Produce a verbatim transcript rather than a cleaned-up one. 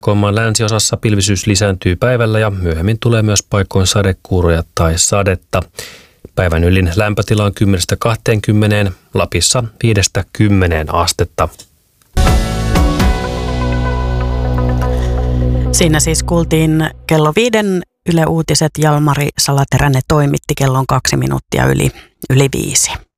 Maan länsiosassa pilvisyys lisääntyy päivällä ja myöhemmin tulee myös paikoin sadekuuroja tai sadetta. Päivän ylin lämpötila on kymmenestä kahteenkymmeneen, Lapissa viidestä kymmeneen astetta. Siinä siis kuultiin kello viiden Yle Uutiset. Jalmari Salateränen toimitti, kello on kaksi minuuttia yli, yli viisi.